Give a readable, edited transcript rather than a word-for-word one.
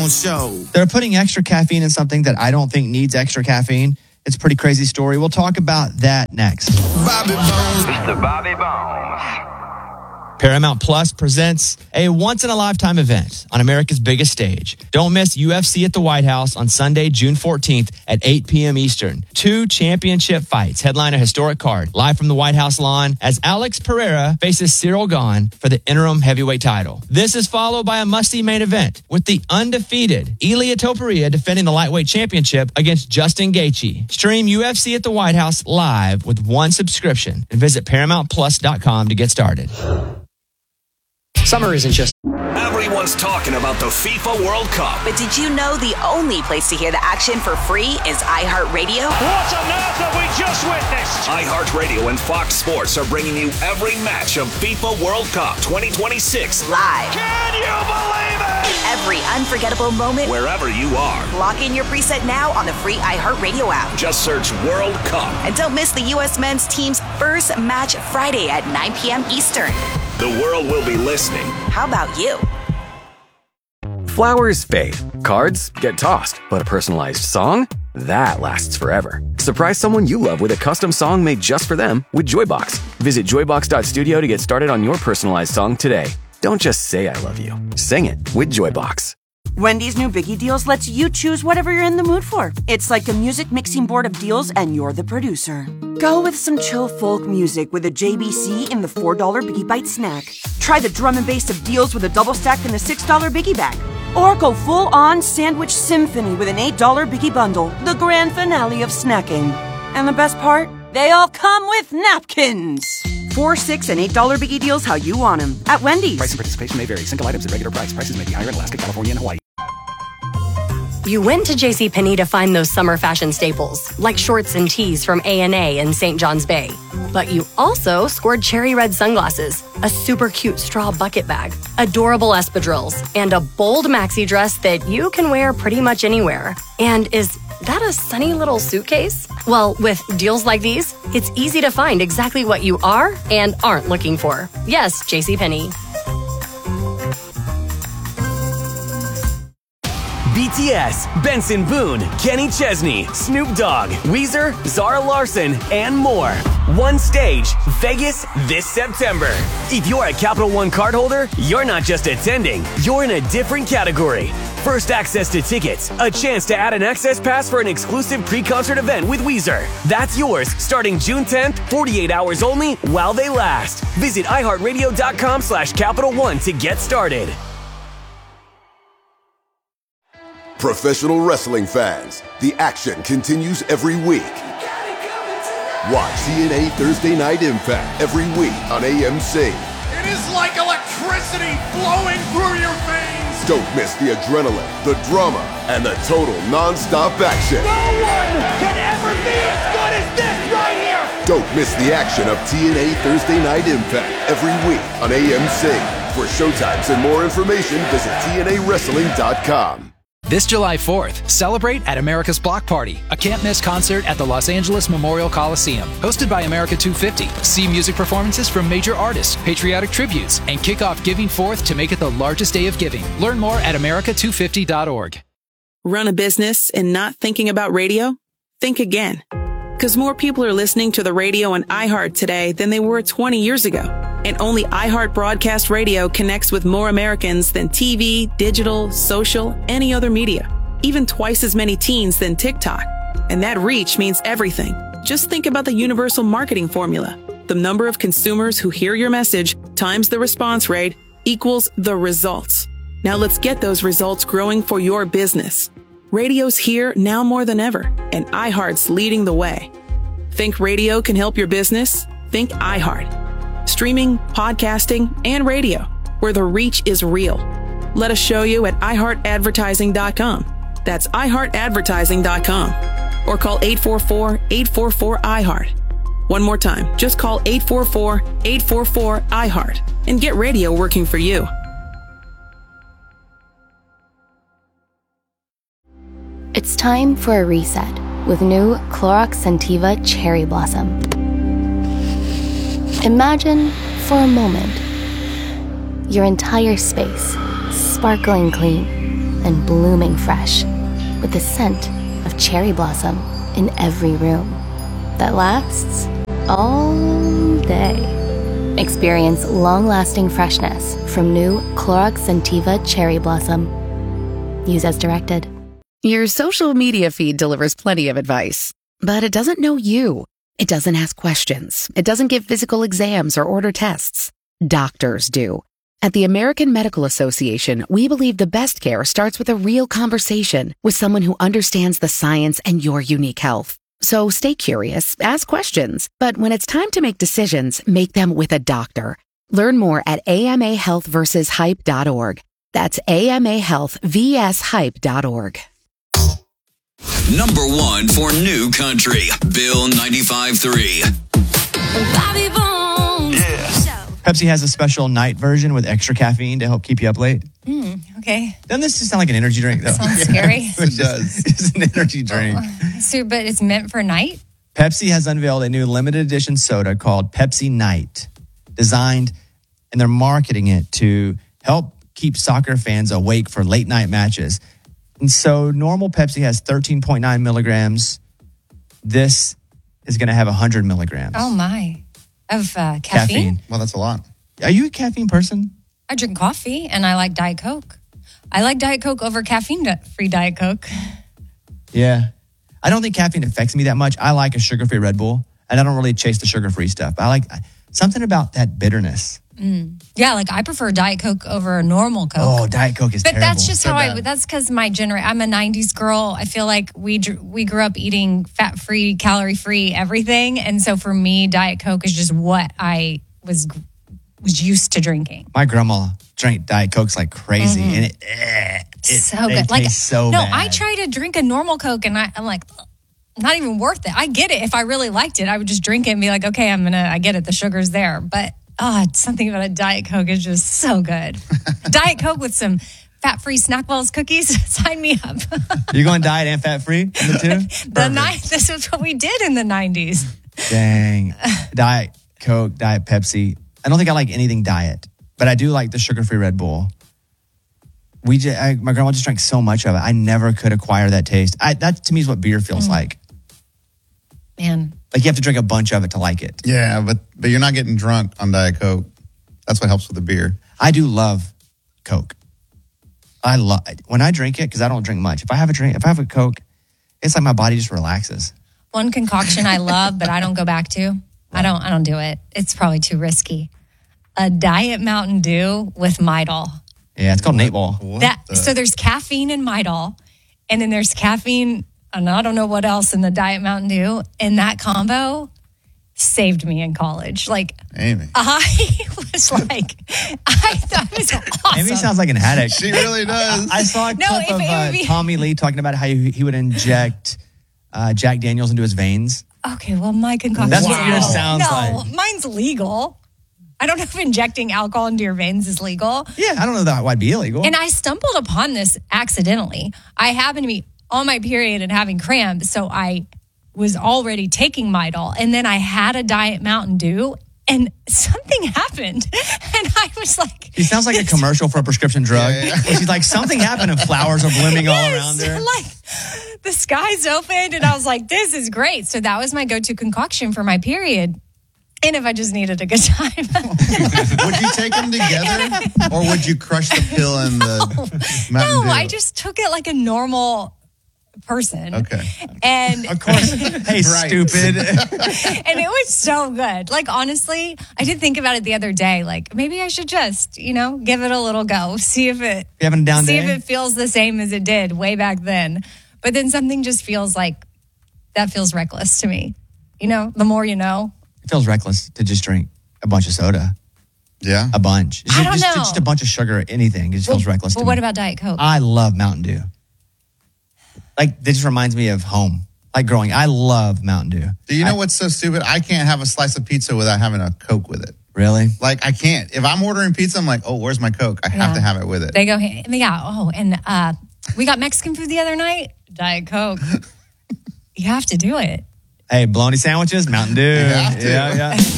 Brown Show. They're putting extra caffeine in something that I don't think needs extra caffeine. It's a pretty crazy story. We'll talk about that next. Bobby Bones. Mr. Bobby Bones. Paramount Plus presents a once-in-a-lifetime event on America's biggest stage. Don't miss UFC at the White House on Sunday, June 14th at 8 p.m. Eastern. 2 championship fights headline a historic card live from the White House lawn as Alex Pereira faces Cyril Gane for the interim heavyweight title. This is followed by a must-see main event with the undefeated Ilia Topuria defending the lightweight championship against Justin Gaethje. Stream UFC at the White House live with one subscription and visit ParamountPlus.com to get started. Summer isn't just... Everyone's talking about the FIFA World Cup. But did you know the only place to hear the action for free is iHeartRadio? What on earth have we just witnessed? iHeartRadio and Fox Sports are bringing you every match of FIFA World Cup 2026 live. Can you believe it? Every unforgettable moment. Wherever you are. Lock in your preset now on the free iHeartRadio app. Just search World Cup. And don't miss the U.S. men's team's first match Friday at 9 p.m. Eastern. The world will be listening. How about you? Flowers fade, cards get tossed, but a personalized song? That lasts forever. Surprise someone you love with a custom song made just for them with Joybox. Visit joybox.studio to get started on your personalized song today. Don't just say I love you. Sing it with Joybox. Wendy's new Biggie Deals lets you choose whatever you're in the mood for. It's like a music mixing board of deals and you're the producer. Go with some chill folk music with a JBC in the $4 Biggie Bite snack. Try the drum and bass of deals with a double stack in the $6 Biggie Bag. Or go full-on sandwich symphony with an $8 Biggie Bundle, the grand finale of snacking. And the best part? They all come with napkins. $4, $6, and $8 Biggie Deals how you want them at Wendy's. Price and participation may vary. Single items at regular price. Prices may be higher in Alaska, California, and Hawaii. You went to JCPenney to find those summer fashion staples, like shorts and tees from A&A and St. John's Bay. But you also scored cherry red sunglasses, a super cute straw bucket bag, adorable espadrilles, and a bold maxi dress that you can wear pretty much anywhere. And is that a sunny little suitcase? Well, with deals like these, it's easy to find exactly what you are and aren't looking for. Yes, JCPenney. BTS, Benson Boone, Kenny Chesney, Snoop Dogg, Weezer, Zara Larsson, and more. One stage, Vegas this September. If you're a Capital One cardholder, you're not just attending, you're in a different category. First access to tickets, a chance to add an access pass for an exclusive pre-concert event with Weezer. That's yours starting June 10th, 48 hours only while they last. Visit iHeartRadio.com/Capital One to get started. Professional wrestling fans, the action continues every week. Watch TNA Thursday Night Impact every week on AMC. It is like electricity flowing through your veins. Don't miss the adrenaline, the drama, and the total non-stop action. No one can ever be as good as this right here. Don't miss the action of TNA Thursday Night Impact every week on AMC. For showtimes and more information, visit TNAWrestling.com. This July 4th, celebrate at America's Block Party, a can't-miss concert at the Los Angeles Memorial Coliseum. Hosted by America 250. See music performances from major artists, patriotic tributes, and kick off Giving Forth to make it the largest day of giving. Learn more at america250.org. Run a business and not thinking about radio? Think again. Because more people are listening to the radio on iHeart today than they were 20 years ago. And only iHeart Broadcast Radio connects with more Americans than TV, digital, social, any other media. Even twice as many teens than TikTok. And that reach means everything. Just think about the universal marketing formula. The number of consumers who hear your message times the response rate equals the results. Now let's get those results growing for your business. Radio's here now more than ever, and iHeart's leading the way. Think radio can help your business? Think iHeart. Streaming, podcasting, and radio, where the reach is real. Let us show you at iHeartAdvertising.com. That's iHeartAdvertising.com. Or call 844-844-iHeart. One more time, just call 844-844-iHeart and get radio working for you. It's time for a reset with new Clorox Scentiva Cherry Blossom. Imagine, for a moment, your entire space sparkling clean. and blooming fresh, with the scent of cherry blossom in every room that lasts all day. Experience long-lasting freshness from new Clorox Scentiva Cherry Blossom. Use as directed. Your social media feed delivers plenty of advice, but it doesn't know you. It doesn't ask questions. It doesn't give physical exams or order tests. Doctors do. At the American Medical Association, we believe the best care starts with a real conversation with someone who understands the science and your unique health. So stay curious, ask questions, but when it's time to make decisions, make them with a doctor. Learn more at amahealthversushype.org. That's amahealthvshype.org. Number 1 for New Country, Bill 95.3. Bobby Bones. Yeah. Pepsi has a special night version with extra caffeine to help keep you up late. Okay. Doesn't this just sound like an energy drink, though? Sounds scary. It does. It's an energy drink. So, but it's meant for night? Pepsi has unveiled a new limited edition soda called Pepsi Night, designed, and they're marketing it to help keep soccer fans awake for late night matches. And so normal Pepsi has 13.9 milligrams. This is going to have 100 milligrams. Oh, my. Of caffeine? Well, that's a lot. Are you a caffeine person? I drink coffee, and I like Diet Coke. I like Diet Coke over caffeine-free Diet Coke. Yeah. I don't think caffeine affects me that much. I like a sugar-free Red Bull, and I don't really chase the sugar-free stuff. I like something about that bitterness. Yeah, like I prefer Diet Coke over a normal Coke. Oh, Diet Coke is terrible. But that's just that's because my I'm a 90s girl. I feel like we grew up eating fat-free, calorie-free everything. And so for me, Diet Coke is just what I was used to drinking. My grandma drank Diet Cokes like crazy, and it so good. Tastes so bad. I try to drink a normal Coke, and I'm like, not even worth it. I get it. If I really liked it, I would just drink it and be like, okay, I get it. The sugar's there. But something about a Diet Coke is just so good. Diet Coke with some fat-free Snackwells cookies. Sign me up. You going diet and fat-free in the two? This is what we did in the 90s. Dang. Diet Coke, Diet Pepsi. I don't think I like anything diet, but I do like the sugar-free Red Bull. My grandma just drank so much of it. I never could acquire that taste. That to me is what beer feels like. Man. Like you have to drink a bunch of it to like it. Yeah, but you're not getting drunk on Diet Coke. That's what helps with the beer. I do love Coke. When I drink it, because I don't drink much. If I have a Coke, it's like my body just relaxes. One concoction I love, but I don't go back to. I don't do it. It's probably too risky. A Diet Mountain Dew with Midol. Yeah, it's called Nate Ball. So there's caffeine in Midol, and then there's caffeine, and I don't know what else in the Diet Mountain Dew. And that combo saved me in college. Like, Amy. I thought it was awesome. Amy sounds like an addict. She really does. I saw a clip of Tommy Lee talking about how he would inject Jack Daniels into his veins. Okay, well, my concoction. That's what yours sounds like. No, mine's legal. I don't know if injecting alcohol into your veins is legal. Yeah, I don't know that would be illegal. And I stumbled upon this accidentally. I happened to be on my period and having cramps, so I was already taking Midol, and then I had a Diet Mountain Dew, and something happened. And I was like... He sounds like a commercial for a prescription drug. Yeah. She's like, something happened and flowers are blooming all around her. Like, the skies opened, and I was like, this is great. So that was my go-to concoction for my period. And if I just needed a good time. Would you take them together? Or would you crush the pill and the Mountain Dew? No, I just took it like a normal person. Okay. And of course, hey, stupid. And it was so good. Like, honestly, I did think about it the other day. Like, maybe I should just, give it a little go. See if it if it feels the same as it did way back then. But then something just feels like that feels reckless to me. The more you know. It feels reckless to just drink a bunch of soda. Yeah. A bunch. I don't know. Just a bunch of sugar or anything. It just feels reckless to me. Well, what about Diet Coke? I love Mountain Dew. Like, this just reminds me of home. Like growing, I love Mountain Dew. Do you know what's so stupid? I can't have a slice of pizza without having a Coke with it. Really? Like, I can't. If I'm ordering pizza, I'm like, oh, where's my Coke? I have to have it with it. They go, yeah. Oh, and we got Mexican food the other night. Diet Coke. You have to do it. Hey, bologna sandwiches, Mountain Dew. You have to. Yeah.